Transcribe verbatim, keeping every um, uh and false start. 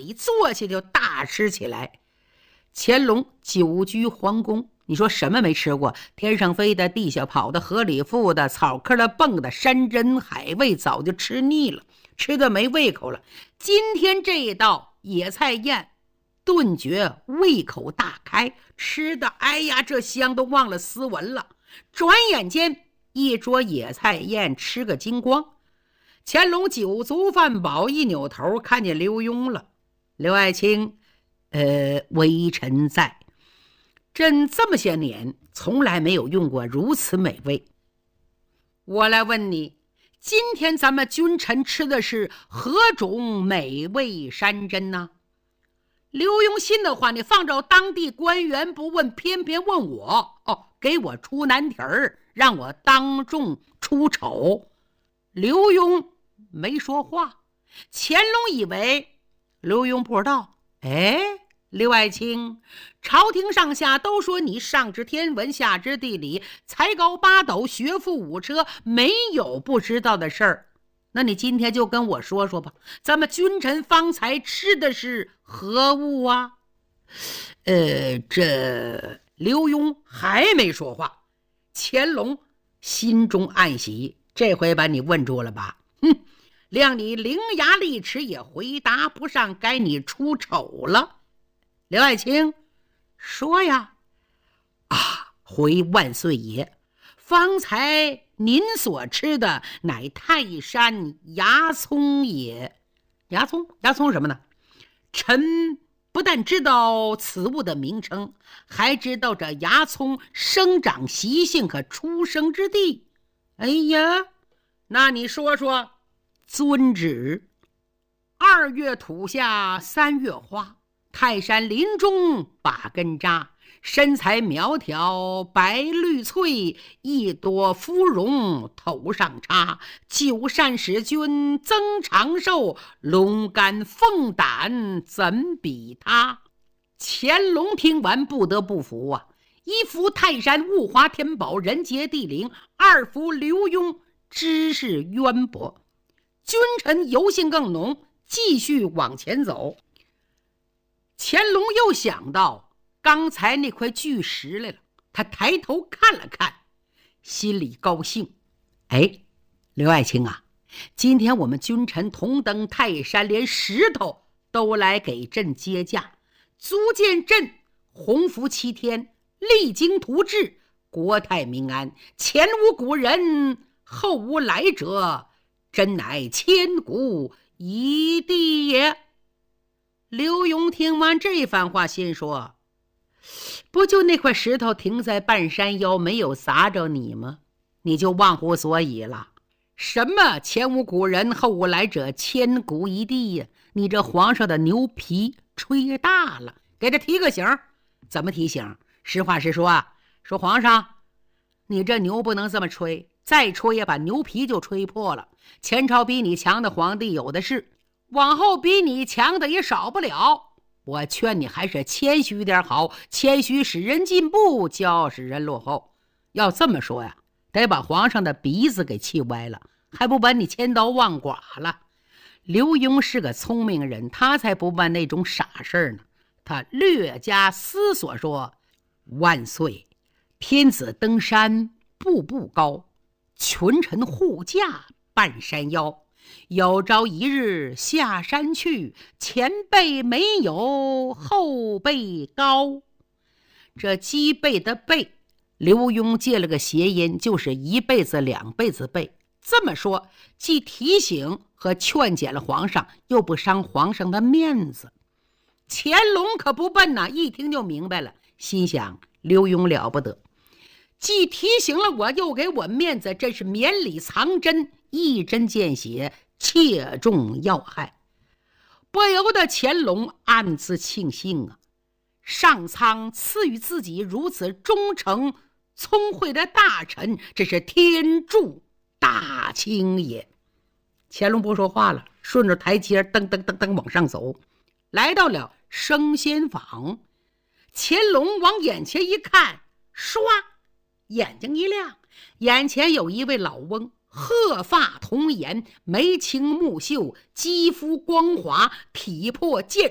里坐下就大吃起来。乾隆久居皇宫，你说什么没吃过？天上飞的，地下跑的，河里浮的，草坑的蹦的，山珍海味早就吃腻了，吃的没胃口了。今天这一道野菜宴，顿觉胃口大开，吃的哎呀这香都忘了斯文了。转眼间一桌野菜宴吃个精光。乾隆酒足饭饱，一扭头看见刘墉了。刘爱卿，呃，微臣在。朕这么些年从来没有用过如此美味。我来问你，今天咱们君臣吃的是何种美味山珍呢？刘墉心的话，你放着当地官员不问，偏偏问我，哦，给我出难题儿，让我当众出丑。刘墉没说话，乾隆以为刘墉不知道。哎，刘爱卿，朝廷上下都说你上知天文下知地理，才高八斗，学富五车，没有不知道的事儿。那你今天就跟我说说吧，咱们君臣方才吃的是何物啊？呃，这刘墉还没说话，乾隆心中暗喜，这回把你问住了吧？哼，谅你伶牙俐齿也回答不上，该你出丑了。刘爱卿，说呀。啊，回万岁爷，方才您所吃的乃泰山芽葱也。芽葱？芽葱什么呢？臣不但知道此物的名称，还知道这芽葱生长习性和出生之地。哎呀，那你说说。遵旨。二月土下三月花，泰山林中把根扎，身材苗条白绿翠，一朵芙蓉头上插，久善使君增长寿，龙肝凤胆怎比他？乾隆听完不得不服啊，一服泰山物华天宝，人杰地灵；二服刘墉知识渊博。君臣游兴更浓，继续往前走。乾隆又想到刚才那块巨石来了，他抬头看了看，心里高兴。哎，刘爱卿啊，今天我们君臣同登泰山，连石头都来给朕接驾，足见朕洪福齐天，励精图治，国泰民安，前无古人，后无来者，真乃千古一帝也。刘墉听完这番话，心说，不就那块石头停在半山腰，没有砸着你吗？你就忘乎所以了。什么前无古人，后无来者，千古一帝呀？你这皇上的牛皮吹大了，给他提个醒。怎么提醒？实话实说啊，说皇上，你这牛不能这么吹，再吹也把牛皮就吹破了。前朝比你强的皇帝有的是，往后比你强的也少不了。我劝你还是谦虚点好，谦虚使人进步，骄傲使人落后。要这么说呀，得把皇上的鼻子给气歪了，还不把你千刀万剐了。刘墉是个聪明人，他才不办那种傻事呢。他略加思索说，万岁，天子登山步步高，群臣护驾半山腰，有朝一日下山去，前辈没有后辈高。这鸡背的背，刘墉借了个谐音，就是一辈子两辈子背。这么说，既提醒和劝解了皇上，又不伤皇上的面子。乾隆可不笨呐，一听就明白了，心想刘墉了不得，既提醒了我，又给我面子，真是绵里藏针，一针见血，切中要害。不由得乾隆暗自庆幸啊，上苍赐予自己如此忠诚聪慧的大臣，这是天助大清也。乾隆不说话了，顺着台阶噔噔噔噔往上走，来到了升仙坊。乾隆往眼前一看，唰，眼睛一亮，眼前有一位老翁，鹤发童颜，眉清目秀，肌肤光滑，体魄健